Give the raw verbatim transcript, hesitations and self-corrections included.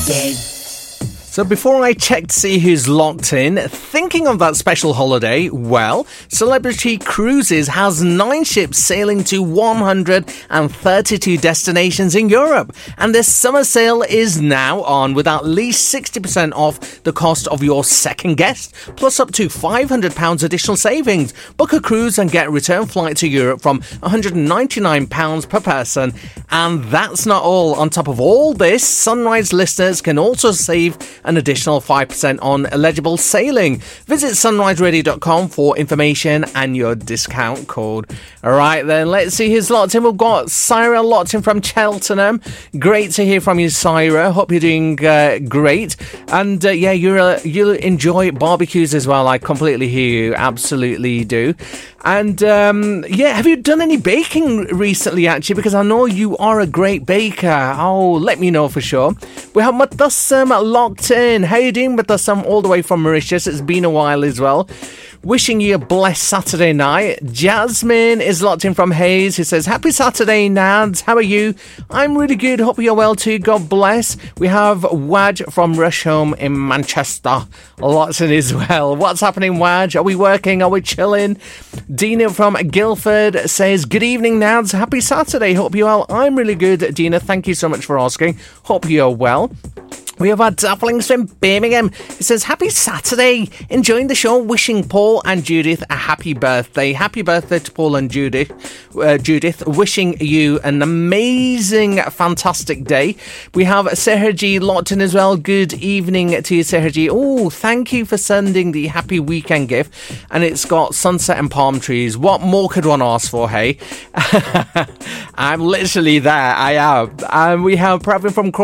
weekend. So before I check to see who's locked in, thinking of that special holiday, well, Celebrity Cruises has nine ships sailing to one hundred thirty-two destinations in Europe. And this summer sale is now on with at least sixty percent off the cost of your second guest, plus up to five hundred pounds additional savings. Book a cruise and get a return flight to Europe from one hundred ninety-nine pounds per person. And that's not all. On top of all this, Sunrise listeners can also save an additional five percent on eligible sailing. Visit sunrise radio dot com for information and your discount code. All right, then, let's see who's locked in. We've got Syra locked in from Cheltenham. Great to hear from you, Syra. Hope you're doing uh, great. And uh, yeah, you're, uh, you'll enjoy barbecues as well. I completely hear you. Absolutely do. And um, yeah, have you done any baking recently, actually? Because I know you are a great baker. Oh, let me know for sure. We have Matassam locked in. How you doing, Matassam, all the way from Mauritius? It's been a while as well. Wishing you a blessed Saturday night. Jasmine is locked in from Hayes, who says, happy Saturday, Nads. How are you? I'm really good. Hope you're well too. God bless. We have Waj from Rusholme in Manchester locked in as well. What's happening, Waj? Are we working? Are we chilling? Dina from Guildford says, good evening, Nads. Happy Saturday. Hope you're well. I'm really good, Dina. Thank you so much for asking. Hope you're well. We have our Dapplings from Birmingham. It says, happy Saturday. Enjoying the show. Wishing Paul and Judith a happy birthday. Happy birthday to Paul and Judith. Uh, Judith, wishing you an amazing, fantastic day. We have Seherji locked in as well. Good evening to you, Seherji. Oh, thank you for sending the happy weekend gift. And it's got sunset and palm trees. What more could one ask for, hey? I'm literally there. I am. And we have Pravin from